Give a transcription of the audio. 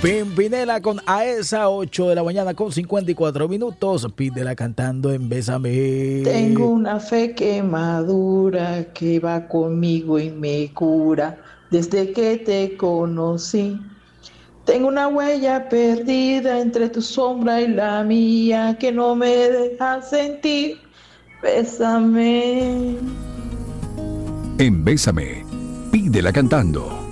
Pimpinela con a esa 8 de la mañana con 54 minutos. Pídela cantando en Bésame. Tengo una fe que madura, que va conmigo y me cura desde que te conocí. Tengo una huella perdida entre tu sombra y la mía que no me deja sentir. Bésame. En Bésame, pídela cantando.